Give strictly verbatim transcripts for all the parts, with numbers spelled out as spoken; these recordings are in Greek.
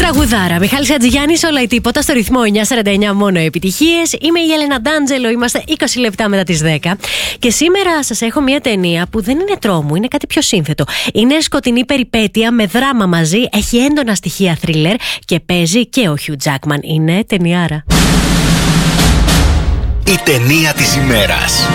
Τραγουδάρα. Μιχάλης Χατζηγιάννης, όλα ή τίποτα, στο ρυθμό εννιά σαράντα εννιά, μόνο επιτυχίες. Είμαι η Έλενα Ντάντζελο, είμαστε είκοσι λεπτά μετά τις δέκα. Και σήμερα σας έχω μια ταινία που δεν είναι τρόμου, είναι κάτι πιο σύνθετο. Είναι σκοτεινή περιπέτεια με δράμα μαζί, έχει έντονα στοιχεία θρίλερ και παίζει και ο Χιου Τζάκμαν. Είναι ταινιάρα. Η ταινία της ημέρας.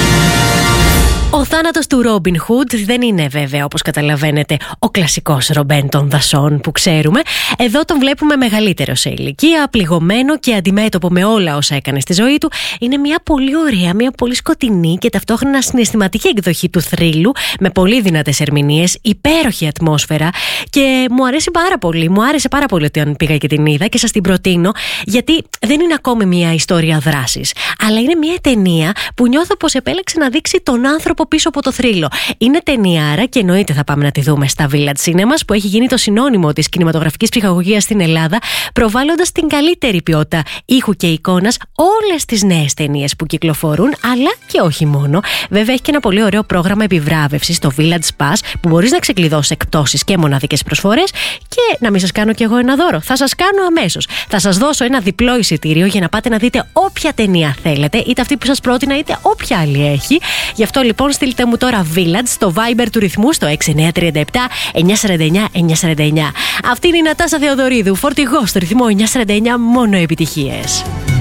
Ο θάνατος του Ρόμπιν Χουντ δεν είναι βέβαια, όπως καταλαβαίνετε, ο κλασικός Ρομπέν των δασών που ξέρουμε. Εδώ τον βλέπουμε μεγαλύτερο σε ηλικία, πληγωμένο και αντιμέτωπο με όλα όσα έκανε στη ζωή του. Είναι μια πολύ ωραία, μια πολύ σκοτεινή και ταυτόχρονα συναισθηματική εκδοχή του θρύλου, με πολύ δυνατές ερμηνείες, υπέροχη ατμόσφαιρα και μου αρέσει πάρα πολύ. Μου άρεσε πάρα πολύ όταν πήγα και την είδα και σας την προτείνω, γιατί δεν είναι ακόμη μια ιστορία δράσης, αλλά είναι μια ταινία που νιώθω πως επέλεξε να δείξει τον άνθρωπο πίσω από το θρύλο. Είναι ταινιάρα και εννοείται θα πάμε να τη δούμε στα Village Cinemas, που έχει γίνει το συνώνυμο της κινηματογραφικής ψυχαγωγίας στην Ελλάδα, προβάλλοντας την καλύτερη ποιότητα ήχου και εικόνας όλες τις νέες ταινίες που κυκλοφορούν, αλλά και όχι μόνο. Βέβαια έχει και ένα πολύ ωραίο πρόγραμμα επιβράβευσης στο Village Pass, που μπορείς να ξεκλειδώσεις εκπτώσεις και μοναδικές προσφορές. Και να μην σας κάνω κι εγώ ένα δώρο, θα σας κάνω αμέσως. Θα σας δώσω ένα διπλό εισιτήριο για να πάτε να δείτε όποια ταινία θέλετε, είτε αυτή που σας πρότεινα είτε όποια άλλη έχει. Γι' αυτό λοιπόν στείλτε μου τώρα Village στο Viber του ρυθμού στο έξι εννιά τρία επτά εννιά σαράντα εννιά εννιά σαράντα εννιά. Αυτή είναι η Νατάσα Θεοδωρίδου, φορτηγό στο ρυθμό εννιά σαράντα εννιά, μόνο επιτυχίες.